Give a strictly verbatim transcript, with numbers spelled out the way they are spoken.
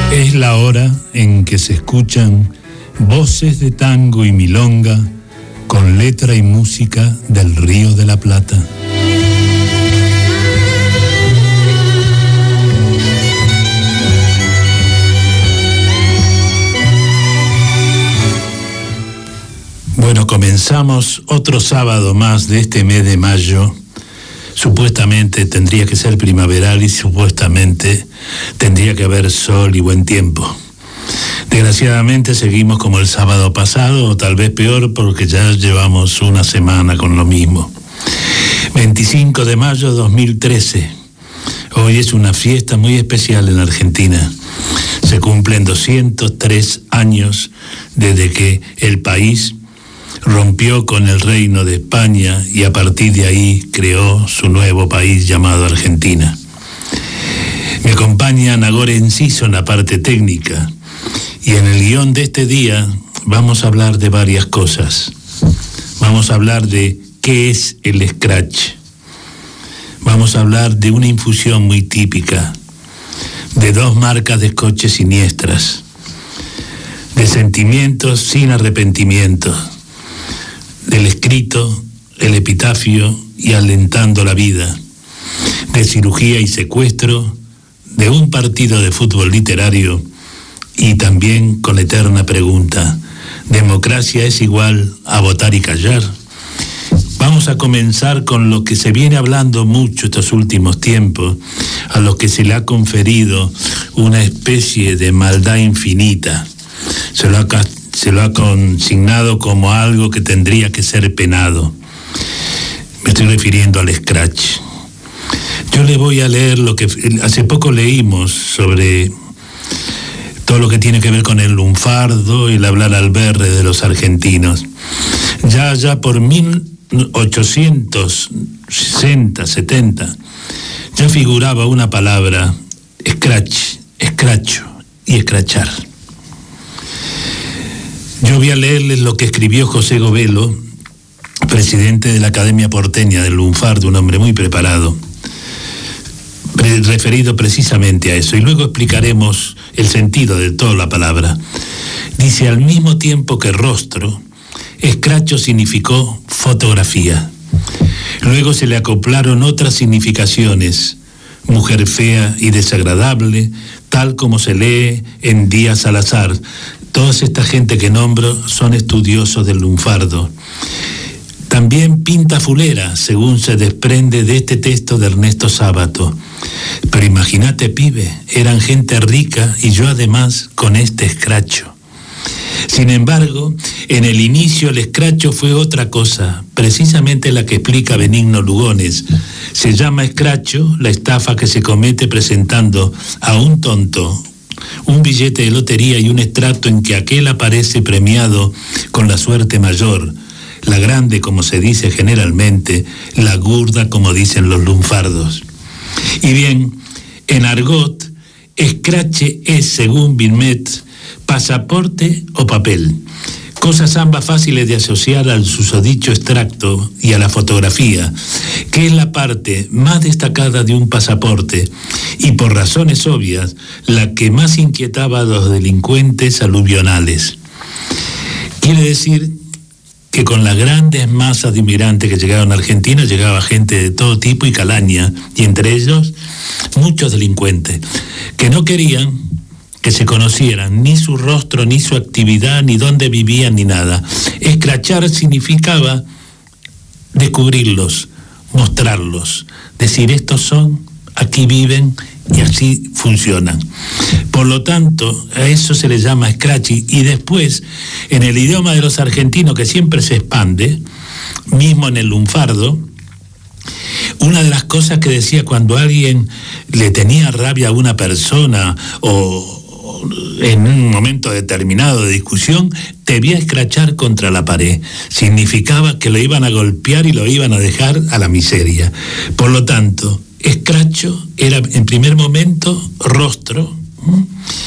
Es la hora en que se escuchan voces de tango y milonga con letra y música del Río de la Plata. Bueno, comenzamos otro sábado más de este mes de mayo. Supuestamente tendría que ser primaveral y supuestamente tendría que haber sol y buen tiempo. Desgraciadamente seguimos como el sábado pasado, o tal vez peor, porque ya llevamos una semana con lo mismo. veinticinco de mayo de dos mil trece. Hoy es una fiesta muy especial en Argentina. Se cumplen doscientos tres años desde que el país rompió con el Reino de España y a partir de ahí creó su nuevo país llamado Argentina. Me acompaña Nagore Enciso en la parte técnica y en el guión de este día vamos a hablar de varias cosas. Vamos a hablar de qué es el scratch. Vamos a hablar de una infusión muy típica, de dos marcas de scotch siniestras, de sentimientos sin arrepentimiento, del escrito, el epitafio y alentando la vida, de cirugía y secuestro, de un partido de fútbol literario y también con la eterna pregunta, ¿democracia es igual a votar y callar? Vamos a comenzar con lo que se viene hablando mucho estos últimos tiempos, a los que se le ha conferido una especie de maldad infinita. Se lo ha se lo ha consignado como algo que tendría que ser penado. Me estoy refiriendo al scratch. Yo le voy a leer lo que hace poco leímos sobre todo lo que tiene que ver con el lunfardo y el hablar al berre de los argentinos. Ya ya por mil ochocientos sesenta, setenta, ya figuraba una palabra, scratch, escracho y escrachar. Yo voy a leerles lo que escribió José Govelo, presidente de la Academia Porteña del Lunfardo, un hombre muy preparado, pre- referido precisamente a eso, y luego explicaremos el sentido de toda la palabra. Dice, al mismo tiempo que rostro, escracho significó fotografía. Luego se le acoplaron otras significaciones, mujer fea y desagradable, tal como se lee en Díaz Salazar. Toda esta gente que nombro son estudiosos del lunfardo. También pinta fulera, según se desprende de este texto de Ernesto Sábato. Pero imagínate, pibe, eran gente rica y yo además con este escracho. Sin embargo, en el inicio el escracho fue otra cosa, precisamente la que explica Benigno Lugones. Se llama escracho la estafa que se comete presentando a un tonto un billete de lotería y un extracto en que aquel aparece premiado con la suerte mayor, la grande como se dice generalmente, la gurda como dicen los lunfardos. Y bien, en argot, escrache es, según Vilmet, pasaporte o papel, cosas ambas fáciles de asociar al susodicho extracto y a la fotografía, que es la parte más destacada de un pasaporte y por razones obvias la que más inquietaba a los delincuentes aluvionales. Quiere decir que con las grandes masas de inmigrantes que llegaron a Argentina llegaba gente de todo tipo y calaña, y entre ellos muchos delincuentes que no querían que se conocieran ni su rostro, ni su actividad, ni dónde vivían, ni nada. Escrachar significaba descubrirlos, mostrarlos, decir estos son, aquí viven y así funcionan. Por lo tanto, a eso se le llama scratch. Y después, en el idioma de los argentinos, que siempre se expande, mismo en el lunfardo, una de las cosas que decía cuando alguien le tenía rabia a una persona o en un momento determinado de discusión, te voy a escrachar contra la pared. Significaba que lo iban a golpear y lo iban a dejar a la miseria. Por lo tanto, escracho era en primer momento rostro,